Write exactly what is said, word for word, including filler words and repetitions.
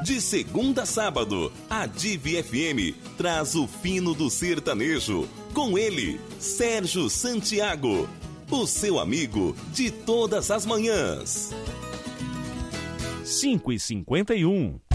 De segunda a sábado, a Divi F M traz o fino do sertanejo. Com ele, Sérgio Santiago, o seu amigo de todas as manhãs. cinco e cinquenta e um.